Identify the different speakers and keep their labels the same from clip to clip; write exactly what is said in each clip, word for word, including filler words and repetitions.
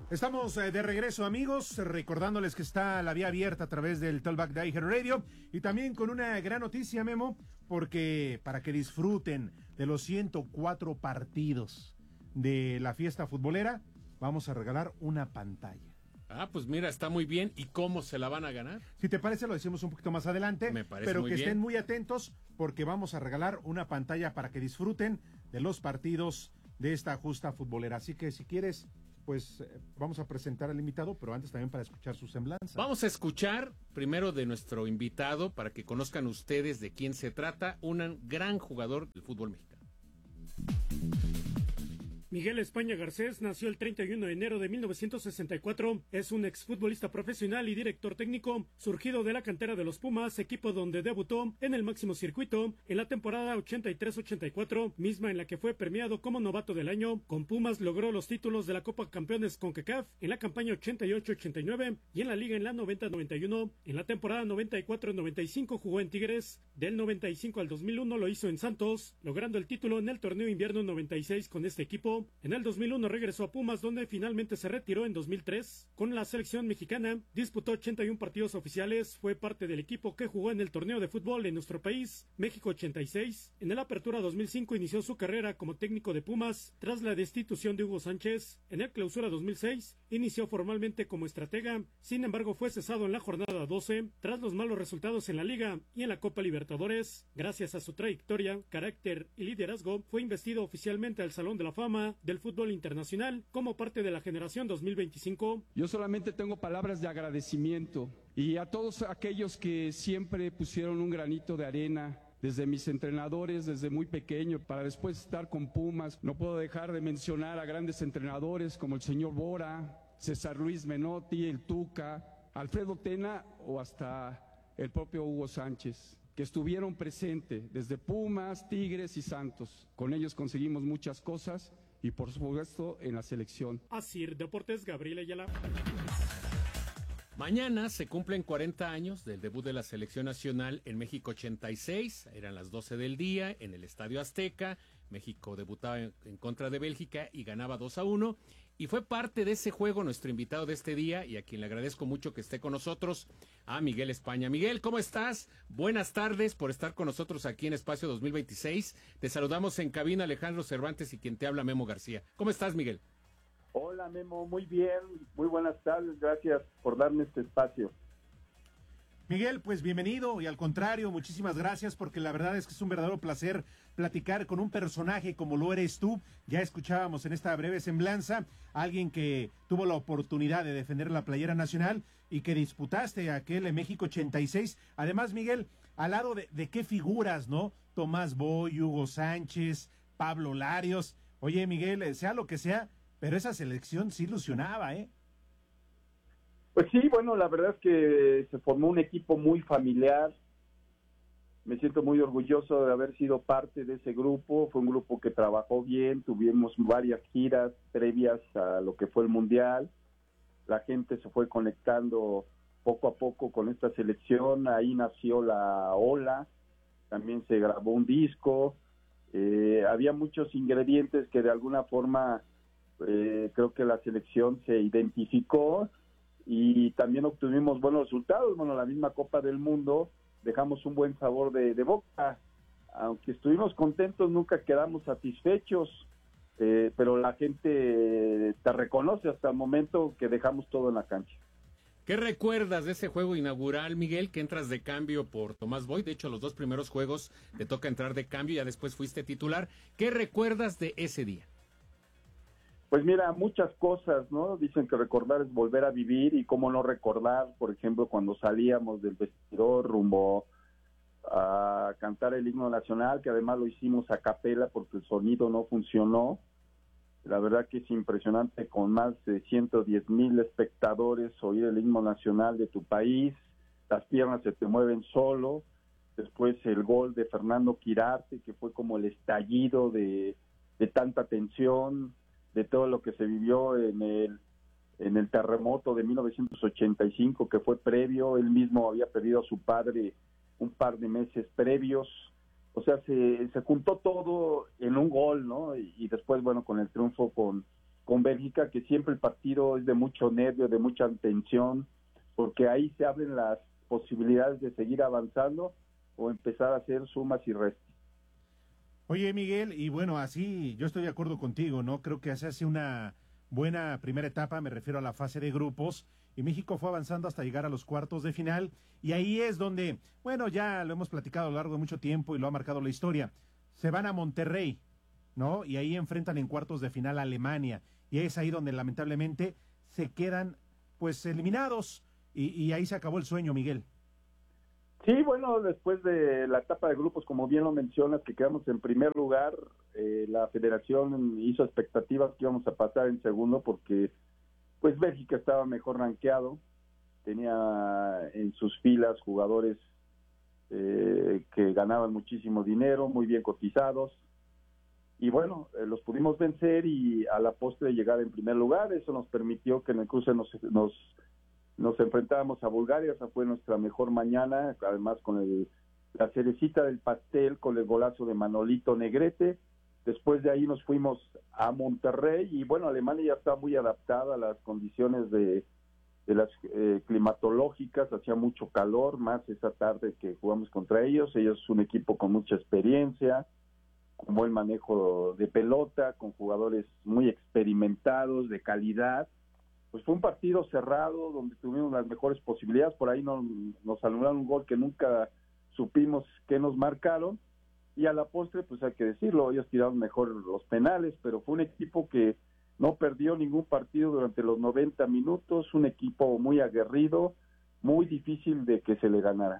Speaker 1: Estamos eh, de regreso, amigos, recordándoles que está la vía abierta a través del Talkback de iHeartRadio y también con una gran noticia, Memo, porque para que disfruten de los ciento cuatro partidos de la fiesta futbolera, vamos a regalar una pantalla.
Speaker 2: Ah, pues mira, está muy bien. ¿Y cómo se la van a ganar?
Speaker 1: Si te parece, lo decimos un poquito más adelante.
Speaker 2: Me parece
Speaker 1: pero
Speaker 2: muy
Speaker 1: que
Speaker 2: bien.
Speaker 1: estén muy atentos porque vamos a regalar una pantalla para que disfruten de los partidos de esta justa futbolera. Así que si quieres, pues eh, vamos a presentar al invitado, pero antes también para escuchar su semblanza.
Speaker 2: Vamos a escuchar primero de nuestro invitado para que conozcan ustedes de quién se trata, un gran jugador del fútbol mexicano.
Speaker 3: Miguel España Garcés nació el treinta y uno de enero de mil novecientos sesenta y cuatro. Es un exfutbolista profesional y director técnico, surgido de la cantera de los Pumas, equipo donde debutó en el máximo circuito en la temporada ochenta y tres ochenta y cuatro, misma en la que fue premiado como novato del año. Con Pumas logró los títulos de la Copa Campeones CONCACAF en la campaña ochenta y ocho ochenta y nueve y en la Liga en la noventa noventa y uno. En la temporada noventa y cuatro noventa y cinco jugó en Tigres. Del noventa y cinco al dos mil uno lo hizo en Santos, logrando el título en el torneo invierno noventa y seis con este equipo. En el dos mil uno regresó a Pumas, donde finalmente se retiró en dos mil tres. Con la selección mexicana disputó ochenta y uno partidos oficiales, fue parte del equipo que jugó en el torneo de fútbol en nuestro país, México ochenta y seis. En el Apertura dos mil cinco inició su carrera como técnico de Pumas tras la destitución de Hugo Sánchez. En el Clausura dos mil seis inició formalmente como estratega, sin embargo fue cesado en la jornada doce tras los malos resultados en la Liga y en la Copa Libertadores. Gracias a su trayectoria, carácter y liderazgo, fue investido oficialmente al Salón de la Fama del Fútbol Internacional como parte de la generación dos mil veinticinco.
Speaker 4: Yo solamente tengo palabras de agradecimiento y a todos aquellos que siempre pusieron un granito de arena, desde mis entrenadores, desde muy pequeño, para después estar con Pumas. No puedo dejar de mencionar a grandes entrenadores como el señor Bora, César Luis Menotti, el Tuca, Alfredo Tena o hasta el propio Hugo Sánchez, que estuvieron presentes desde Pumas, Tigres y Santos. Con ellos conseguimos muchas cosas y por supuesto en la selección.
Speaker 3: Asir Deportes, Gabriel Ayala.
Speaker 2: Mañana se cumplen cuarenta años del debut de la selección nacional en México ochenta y seis, eran las doce del día en el Estadio Azteca. México debutaba en, en contra de Bélgica y ganaba dos a uno, y fue parte de ese juego nuestro invitado de este día y a quien le agradezco mucho que esté con nosotros, a Miguel España. Miguel, ¿cómo estás? Buenas tardes por estar con nosotros aquí en Espacio dos mil veintiséis. Te saludamos en cabina Alejandro Cervantes y quien te habla Memo García. ¿Cómo estás, Miguel?
Speaker 5: Hola, Memo, muy bien, muy buenas tardes, gracias por darme este espacio.
Speaker 1: Miguel, pues bienvenido y al contrario, muchísimas gracias porque la verdad es que es un verdadero placer platicar con un personaje como lo eres tú. Ya escuchábamos en esta breve semblanza a alguien que tuvo la oportunidad de defender la playera nacional y que disputaste aquel en México ochenta y seis. Además, Miguel, al lado de, de qué figuras, ¿no? Tomás Boy, Hugo Sánchez, Pablo Larios. Oye, Miguel, sea lo que sea, pero esa selección sí ilusionaba, ¿eh?
Speaker 5: Pues sí, bueno, la verdad es que se formó un equipo muy familiar. Me siento muy orgulloso de haber sido parte de ese grupo. Fue un grupo que trabajó bien, tuvimos varias giras previas a lo que fue el Mundial. La gente se fue conectando poco a poco con esta selección. Ahí nació la Ola, también se grabó un disco. Eh, había muchos ingredientes que de alguna forma eh, creo que la selección se identificó. Y también obtuvimos buenos resultados. Bueno, la misma Copa del Mundo, dejamos un buen sabor de, de boca. Aunque estuvimos contentos, nunca quedamos satisfechos, eh, pero la gente te reconoce hasta el momento que dejamos todo en la cancha.
Speaker 2: ¿Qué recuerdas de ese juego inaugural, Miguel, que entras de cambio por Tomás Boy? De hecho, los dos primeros juegos te toca entrar de cambio, ya después fuiste titular. ¿Qué recuerdas de ese día?
Speaker 5: Pues mira, muchas cosas, ¿no? Dicen que recordar es volver a vivir, y cómo no recordar, por ejemplo, cuando salíamos del vestidor rumbo a cantar el himno nacional, que además lo hicimos a capela porque el sonido no funcionó. La verdad que es impresionante, con más de ciento diez mil espectadores, oír el himno nacional de tu país, las piernas se te mueven solo. Después el gol de Fernando Quirarte, que fue como el estallido de, de tanta tensión, de todo lo que se vivió en el en el terremoto de mil novecientos ochenta y cinco, que fue previo. Él mismo había perdido a su padre un par de meses previos. O sea, se, se juntó todo en un gol, ¿no? Y, y después, bueno, con el triunfo con, con Bélgica, que siempre el partido es de mucho nervio, de mucha tensión, porque ahí se abren las posibilidades de seguir avanzando o empezar a hacer sumas y restas.
Speaker 1: Oye, Miguel, y bueno, así yo estoy de acuerdo contigo, ¿no? Creo que se hace una buena primera etapa, me refiero a la fase de grupos, y México fue avanzando hasta llegar a los cuartos de final, y ahí es donde, bueno, ya lo hemos platicado a lo largo de mucho tiempo y lo ha marcado la historia, se van a Monterrey, ¿no? Y ahí enfrentan en cuartos de final a Alemania, y es ahí donde lamentablemente se quedan, pues, eliminados, y, y ahí se acabó el sueño, Miguel.
Speaker 5: Sí, bueno, después de la etapa de grupos, como bien lo mencionas, que quedamos en primer lugar, eh, la federación hizo expectativas que íbamos a pasar en segundo porque pues Bélgica estaba mejor rankeado, tenía en sus filas jugadores eh, que ganaban muchísimo dinero, muy bien cotizados, y bueno, eh, los pudimos vencer y a la postre llegar en primer lugar. Eso nos permitió que en el cruce nos... nos Nos enfrentábamos a Bulgaria, esa fue nuestra mejor mañana, además con el, la cerecita del pastel, con el golazo de Manolito Negrete. Después de ahí nos fuimos a Monterrey y bueno, Alemania ya está muy adaptada a las condiciones de, de las eh, climatológicas, hacía mucho calor, más esa tarde que jugamos contra ellos. Ellos es un equipo con mucha experiencia, con buen manejo de pelota, con jugadores muy experimentados, de calidad. Pues fue un partido cerrado donde tuvimos las mejores posibilidades. Por ahí nos, nos anularon un gol que nunca supimos que nos marcaron, y a la postre, pues hay que decirlo, ellos tiraron mejor los penales, pero fue un equipo que no perdió ningún partido durante los noventa minutos, un equipo muy aguerrido, muy difícil de que se le ganara.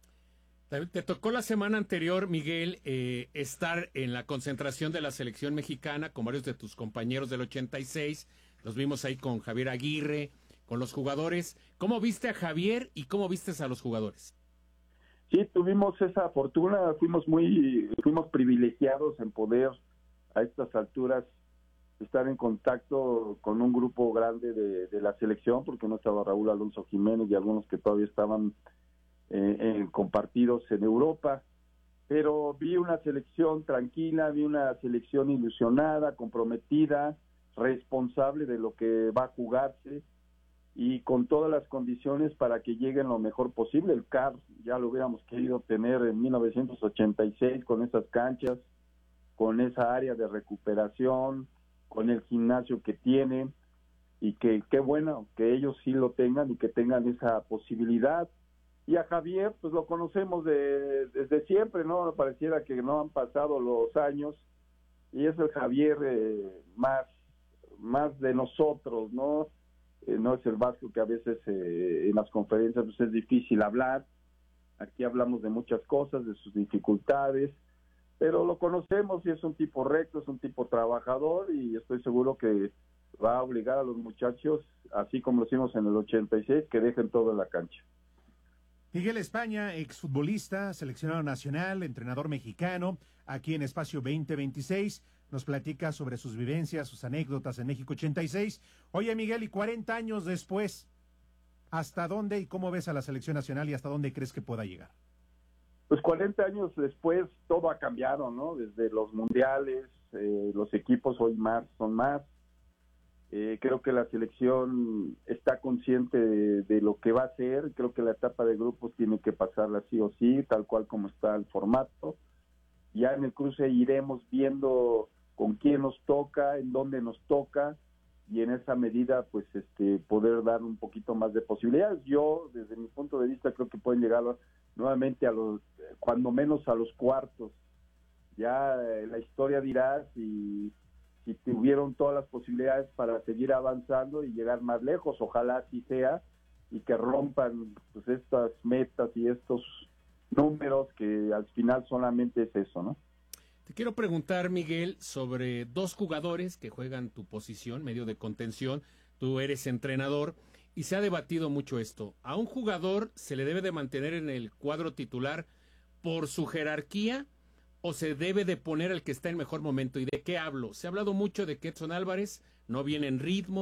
Speaker 2: Te tocó la semana anterior, Miguel, eh, estar en la concentración de la selección mexicana con varios de tus compañeros del ochenta y seis. Los vimos ahí con Javier Aguirre, con los jugadores. ¿Cómo viste a Javier y cómo vistes a los jugadores?
Speaker 5: Sí, tuvimos esa fortuna, fuimos muy, fuimos privilegiados en poder a estas alturas estar en contacto con un grupo grande de, de la selección, porque no estaba Raúl Alonso Jiménez y algunos que todavía estaban eh, eh, compartidos en Europa. Pero vi una selección tranquila, vi una selección ilusionada, comprometida, responsable de lo que va a jugarse y con todas las condiciones para que lleguen lo mejor posible. El C A R ya lo hubiéramos querido tener en mil novecientos ochenta y seis con esas canchas, con esa área de recuperación, con el gimnasio que tienen, y que qué bueno que ellos sí lo tengan y que tengan esa posibilidad. Y a Javier pues lo conocemos de, desde siempre, ¿no? Pareciera que no han pasado los años y es el Javier eh, más más de nosotros, ¿no? Eh, no es el Vasco que a veces eh, en las conferencias pues es difícil hablar. Aquí hablamos de muchas cosas, de sus dificultades, pero lo conocemos y es un tipo recto, es un tipo trabajador, y estoy seguro que va a obligar a los muchachos, así como lo hicimos en el ochenta y seis, que dejen todo en la cancha.
Speaker 1: Miguel España, exfutbolista, seleccionado nacional, entrenador mexicano, aquí en Espacio veinte veintiséis, nos platica sobre sus vivencias, sus anécdotas en México ochenta y seis. Oye, Miguel, y cuarenta años después, ¿hasta dónde y cómo ves a la selección nacional y hasta dónde crees que pueda llegar?
Speaker 5: Pues cuarenta años después todo ha cambiado, ¿no? Desde los mundiales, eh, los equipos hoy más son más. Eh, creo que la selección está consciente de, de lo que va a hacer. Creo que la etapa de grupos tiene que pasarla sí o sí, tal cual como está el formato. Ya en el cruce iremos viendo con quién nos toca, en dónde nos toca, y en esa medida pues este poder dar un poquito más de posibilidades. Yo desde mi punto de vista creo que pueden llegar nuevamente a los, cuando menos a los cuartos. Ya eh, la historia dirá si, si tuvieron todas las posibilidades para seguir avanzando y llegar más lejos. Ojalá así sea y que rompan pues estas metas y estos números, que al final solamente es eso, ¿no?
Speaker 2: Te quiero preguntar, Miguel, sobre dos jugadores que juegan tu posición, medio de contención. Tú eres entrenador y se ha debatido mucho esto. ¿A un jugador se le debe de mantener en el cuadro titular por su jerarquía o se debe de poner al que está en mejor momento? ¿Y de qué hablo? Se ha hablado mucho de que Edson Álvarez no viene en ritmo,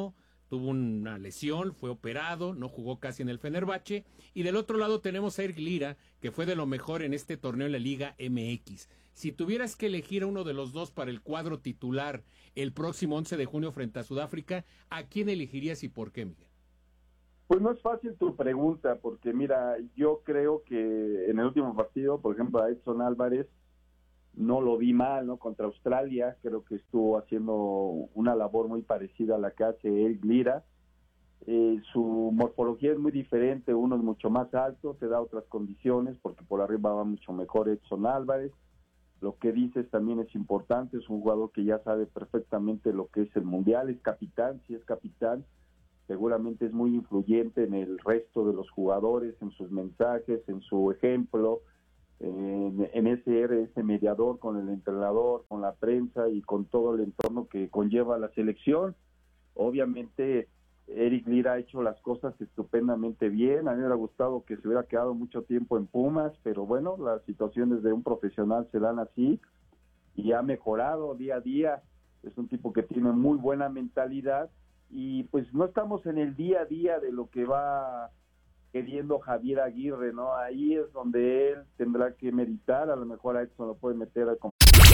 Speaker 2: tuvo una lesión, fue operado, no jugó casi en el Fenerbahce, y del otro lado tenemos a Eric Lira, que fue de lo mejor en este torneo en la Liga M X. Si tuvieras que elegir a uno de los dos para el cuadro titular el próximo once de junio frente a Sudáfrica, ¿a quién elegirías y por qué, Miguel?
Speaker 5: Pues no es fácil tu pregunta, porque mira, yo creo que en el último partido, por ejemplo, a Edson Álvarez no lo vi mal, ¿no? Contra Australia, creo que estuvo haciendo una labor muy parecida a la que hace Eric Lira. Eh, su morfología es muy diferente, uno es mucho más alto, te da otras condiciones, porque por arriba va mucho mejor Edson Álvarez. Lo que dices también es importante, es un jugador que ya sabe perfectamente lo que es el Mundial, es capitán, sí es capitán, seguramente es muy influyente en el resto de los jugadores, en sus mensajes, en su ejemplo, en, en ese, ese mediador con el entrenador, con la prensa y con todo el entorno que conlleva la selección. Obviamente Eric Lira ha hecho las cosas estupendamente bien, a mí me hubiera gustado que se hubiera quedado mucho tiempo en Pumas, pero bueno, las situaciones de un profesional se dan así y ha mejorado día a día, es un tipo que tiene muy buena mentalidad y pues no estamos en el día a día de lo que va queriendo Javier Aguirre, ¿no? Ahí es donde él tendrá que meditar, a lo mejor a Edson lo puede meter a